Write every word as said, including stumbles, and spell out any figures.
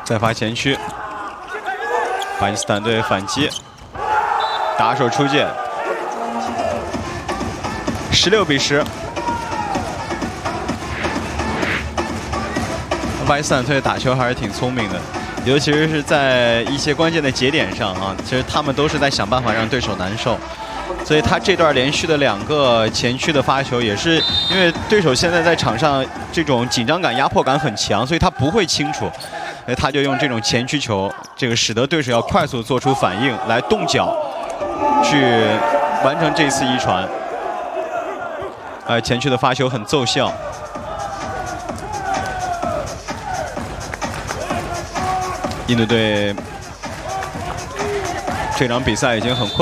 再发前区，巴基斯坦队反击，打手出界，十六比十。巴基斯坦队打球还是挺聪明的，尤其是在一些关键的节点上啊，其实他们都是在想办法让对手难受。 所以他这段连续的两个前区的发球，也是因为对手现在在场上这种紧张感、压迫感很强，所以他不会清楚，所以他就用这种前区球，这个使得对手要快速做出反应，来动脚去完成这次一传。呃，前区的发球很奏效。印度队这场比赛已经很困难。